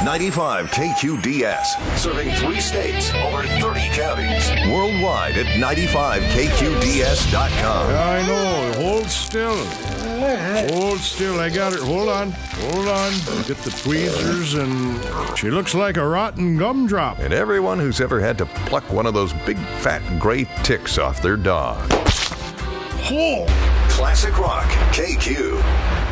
95 KQDS, serving 3 states, over 30 counties. Worldwide at 95KQDS.com. I know. Hold still. Hold still. I got it. Hold on. Get the tweezers, and she looks like a rotten gumdrop. And everyone who's ever had to pluck one of those big fat gray ticks off their dog. Oh. Classic Rock KQ.